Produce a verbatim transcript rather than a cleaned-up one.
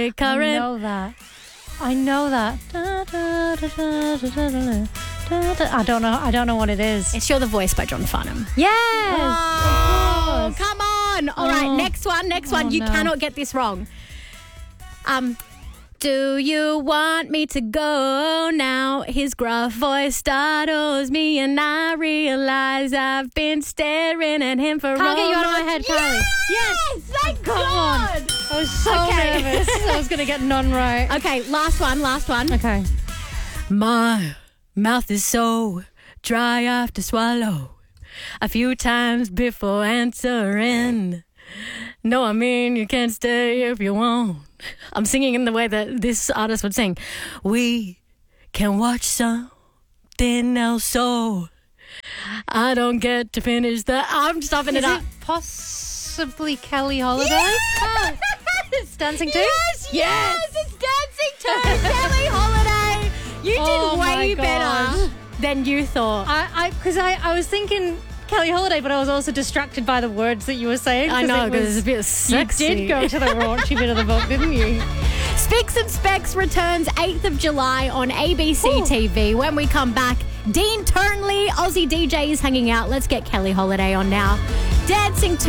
Current. I know that. I know that. Da, da, da, da, da, da, da, da, da. I don't know. I don't know what it is. It's You're the Voice by John Farnham. Yes. Oh, of course. come on. All right, Oh. next one, next one. Oh, You no. cannot get this wrong. Um, do you want me to go now? His gruff voice startles me and I realize I've been staring at him for Can't get you out of my almost- head, Kylie. Yes! Thank Come God! on. I was so Okay. nervous. I was going to get none right. Okay, last one, last one. Okay. My mouth is so dry I have to swallow a few times before answering. No, I mean, you can stay if you want. I'm singing in the way that this artist would sing. We can watch something else, so I don't get to finish the... I'm stopping Is it up. it possibly Kelly Holiday? Yes! It's Dancing Too? Yes, yes, it's Dancing Too, Kelly Holiday. You did Oh my way God. better than you thought. I, I, because I, I was thinking Kelly Holiday, but I was also distracted by the words that you were saying. I know, it because was- it's a bit sexy. You did go to the raunchy bit of the book, didn't you? Spicks and Specs returns eighth of July on A B C Ooh. T V. When we come back, Dean Turnley, Aussie D J is hanging out. Let's get Kelly Holiday on now. Dancing to